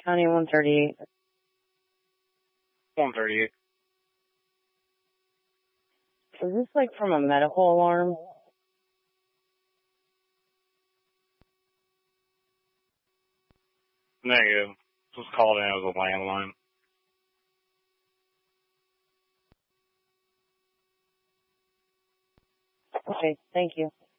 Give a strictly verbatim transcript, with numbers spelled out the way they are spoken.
County one thirty-eight. one thirty-eight. Is this like from a medical alarm? Negative. Just called in as a landline. Okay, thank you.